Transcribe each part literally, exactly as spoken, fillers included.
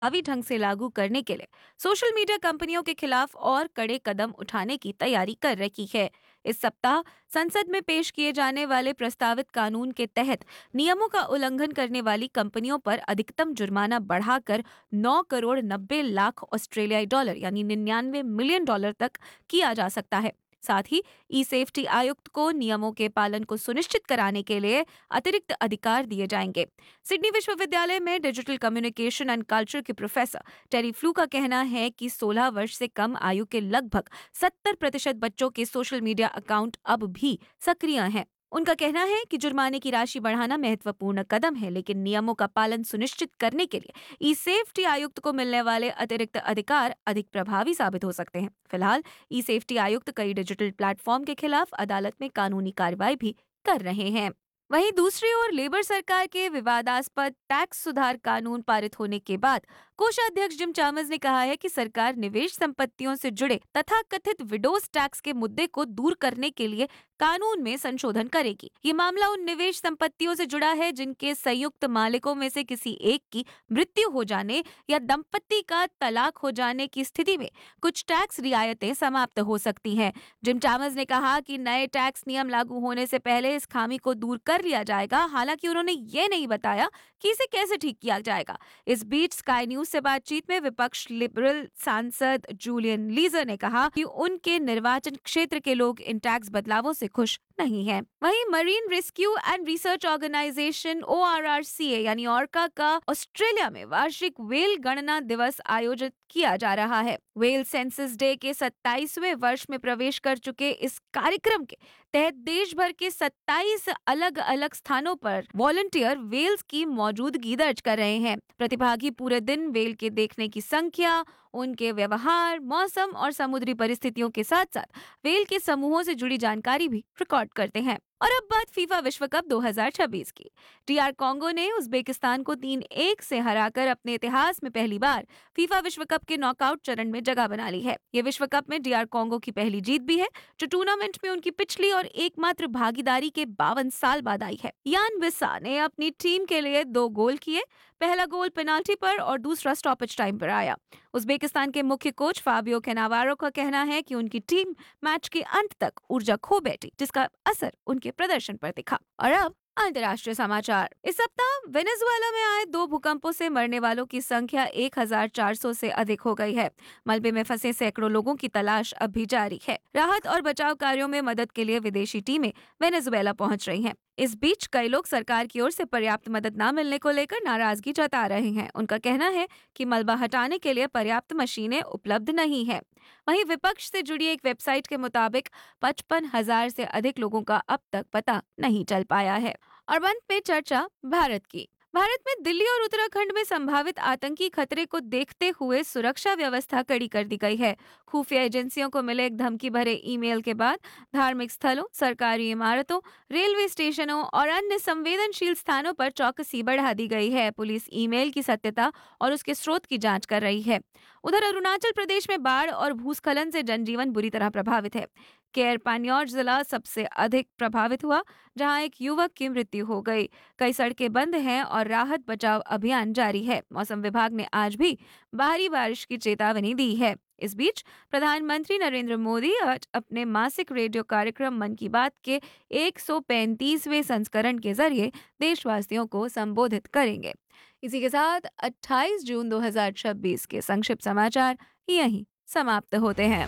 प्रभावी ढंग से लागू करने के लिए सोशल मीडिया कंपनियों के खिलाफ और कड़े कदम उठाने की तैयारी कर रही है। इस सप्ताह संसद में पेश किए जाने वाले प्रस्तावित कानून के तहत नियमों का उल्लंघन करने वाली कंपनियों पर अधिकतम जुर्माना बढ़ाकर नौ करोड़ नब्बे लाख ऑस्ट्रेलियाई डॉलर यानी निन्यानवे मिलियन डॉलर तक किया जा सकता है। साथ ही ई सेफ्टी आयुक्त को नियमों के पालन को सुनिश्चित कराने के लिए अतिरिक्त अधिकार दिए जाएंगे। सिडनी विश्वविद्यालय में डिजिटल कम्युनिकेशन एंड कल्चर के प्रोफेसर टेरी फ्लू का कहना है कि सोलह वर्ष से कम आयु के लगभग सत्तर प्रतिशत बच्चों के सोशल मीडिया अकाउंट अब भी सक्रिय हैं। उनका कहना है कि जुर्माने की राशि बढ़ाना महत्वपूर्ण कदम है, लेकिन नियमों का पालन सुनिश्चित करने के लिए ई सेफ्टी आयुक्त को मिलने वाले अतिरिक्त अधिकार अधिक प्रभावी साबित हो सकते हैं। फिलहाल ई सेफ्टी आयुक्त कई डिजिटल प्लेटफॉर्म के खिलाफ अदालत में कानूनी कार्रवाई भी कर रहे हैं। वहीं दूसरी ओर लेबर सरकार के विवादास्पद टैक्स सुधार कानून पारित होने के बाद कोषाध्यक्ष जिम चामर्स ने कहा है कि सरकार निवेश संपत्तियों से जुड़े तथाकथित विडोज टैक्स के मुद्दे को दूर करने के लिए कानून में संशोधन करेगी। ये मामला उन निवेश संपत्तियों से जुड़ा है जिनके संयुक्त मालिकों में से किसी एक की मृत्यु हो जाने या दंपत्ति का तलाक हो जाने की स्थिति में कुछ टैक्स रियायतें समाप्त हो सकती हैं। जिम चामर्स ने कहा कि नए टैक्स नियम लागू होने से पहले इस खामी को दूर कर लिया जाएगा। हालांकि उन्होंने ये नहीं बताया कि इसे कैसे ठीक किया जाएगा। इस बीच स्काई न्यूज से बातचीत में विपक्ष लिबरल सांसद जूलियन लीजर ने कहा कि उनके निर्वाचन क्षेत्र के लोग इन टैक्स बदलावों से खुश नहीं है। वहीं marine rescue and research organisation O R R C ए यानी ऑर्का का ऑस्ट्रेलिया में वार्षिक व्हेल गणना दिवस आयोजित किया जा रहा है। व्हेल सेंसस डे के सत्ताईसवें वर्ष में प्रवेश कर चुके इस कार्यक्रम के तहत देश भर के सत्ताईस अलग अलग स्थानों पर वॉलंटियर व्हेल्स की मौजूदगी दर्ज कर रहे हैं। प्रतिभागी पूरे दिन व्हेल के देखने की संख्या, उनके व्यवहार, मौसम और समुद्री परिस्थितियों के साथ साथ व्हेल के समूहों से जुड़ी जानकारी भी रिकॉर्ड करते हैं। और अब बात फीफा विश्व कप दो हज़ार छब्बीस की। डीआर कांगो ने उज्बेकिस्तान को तीन एक से हराकर अपने इतिहास में पहली बार फीफा विश्व कप के नॉकआउट चरण में जगह बना ली है। ये विश्व कप में डीआर कांगो की पहली जीत भी है, जो टूर्नामेंट में उनकी पिछली और एकमात्र भागीदारी के बावन साल बाद आई है। यान बिस्सा ने अपनी टीम के लिए दो गोल किए। पहला गोल पेनाल्टी पर और दूसरा स्टॉपेज टाइम पर आया। उज्बेकिस्तान के मुख्य कोच फाबियो कैनावारो का कहना है कि उनकी टीम मैच के अंत तक ऊर्जा खो बैठी, जिसका असर उनके प्रदर्शन पर दिखा। और अब अंतर्राष्ट्रीय समाचार। इस सप्ताह वेनेजुएला में आए दो भूकंपों से मरने वालों की संख्या एक हज़ार चार सौ से अधिक हो गई है। मलबे में फंसे सैकड़ों लोगों की तलाश अब भी जारी है। राहत और बचाव कार्यों में मदद के लिए विदेशी टीमें वेनेजुएला पहुंच रही हैं। इस बीच कई लोग सरकार की ओर से पर्याप्त मदद न मिलने को लेकर नाराजगी जता रहे हैं। उनका कहना है कि मलबा हटाने के लिए पर्याप्त मशीनें उपलब्ध नहीं है। वहीं विपक्ष से जुड़ी एक वेबसाइट के मुताबिक पचपन हजार से अधिक लोगों का अब तक पता नहीं चल पाया है। और अंत में चर्चा भारत की। भारत में दिल्ली और उत्तराखंड में संभावित आतंकी खतरे को देखते हुए सुरक्षा व्यवस्था कड़ी कर दी गई है। खुफिया एजेंसियों को मिले एक धमकी भरे ईमेल के बाद धार्मिक स्थलों, सरकारी इमारतों, रेलवे स्टेशनों और अन्य संवेदनशील स्थानों पर चौकसी बढ़ा दी गई है। पुलिस ईमेल की सत्यता और उसके स्रोत की जांच कर रही है। उधर अरुणाचल प्रदेश में बाढ़ और भूस्खलन से जनजीवन बुरी तरह प्रभावित है। केयर पान्योर जिला सबसे अधिक प्रभावित हुआ, जहां एक युवक की मृत्यु हो गई। कई सड़कें बंद हैं और राहत बचाव अभियान जारी है। मौसम विभाग ने आज भी भारी बारिश की चेतावनी दी है। इस बीच प्रधानमंत्री नरेंद्र मोदी आज अपने मासिक रेडियो कार्यक्रम मन की बात के एक सौ पैंतीसवें संस्करण के जरिए देशवासियों को संबोधित करेंगे। इसी के साथ अट्ठाईस जून दो हज़ार छब्बीस के संक्षिप्त समाचार यहीं समाप्त होते हैं।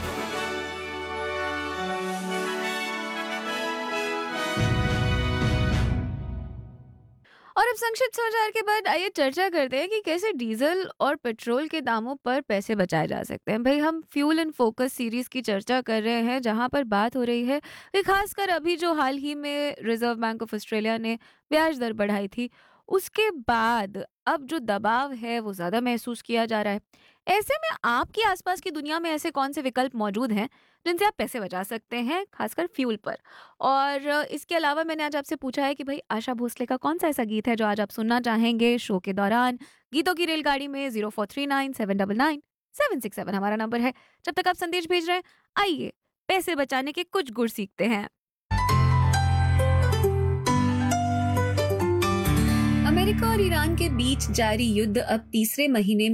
और अब संक्षिप्त समाचार के बाद आइए चर्चा करते हैं कि कैसे डीजल और पेट्रोल के दामों पर पैसे बचाए जा सकते हैं। भाई, हम फ्यूल इन फोकस सीरीज की चर्चा कर रहे हैं, जहां पर बात हो रही है कि खासकर अभी जो हाल ही में रिजर्व बैंक ऑफ ऑस्ट्रेलिया ने ब्याज दर बढ़ाई थी, उसके बाद अब जो दबाव है वो ज्यादा महसूस किया जा रहा है। ऐसे में आपके आसपास की दुनिया में ऐसे कौन से विकल्प मौजूद हैं जिनसे आप पैसे बचा सकते हैं, खासकर फ्यूल पर? और इसके अलावा मैंने आज आपसे पूछा है कि भाई आशा भोसले का कौन सा ऐसा गीत है जो आज आप सुनना चाहेंगे शो के दौरान। गीतों की रेलगाड़ी में zero four three nine seven double nine seven six seven हमारा नंबर है। जब तक आप संदेश भेज रहे हैं, आइए पैसे बचाने के कुछ गुर सीखते हैं। अमेरिका और ईरान के बीच जारी युद्ध अब तीसरे महीने